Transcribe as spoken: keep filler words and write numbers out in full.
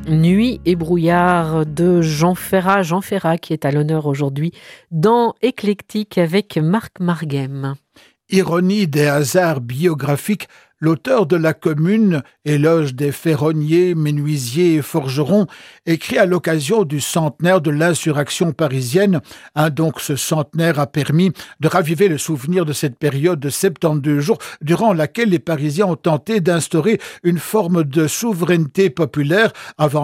Nuit et brouillard de Jean Ferrat, Jean Ferrat qui est à l'honneur aujourd'hui dans Éclectique avec Marc Marguem. Ironie des hasards biographiques, l'auteur de La Commune, éloge des ferronniers, menuisiers et forgerons, écrit à l'occasion du centenaire de l'insurrection parisienne. Hein, donc ce centenaire a permis de raviver le souvenir de cette période de soixante-douze jours, durant laquelle les Parisiens ont tenté d'instaurer une forme de souveraineté populaire avant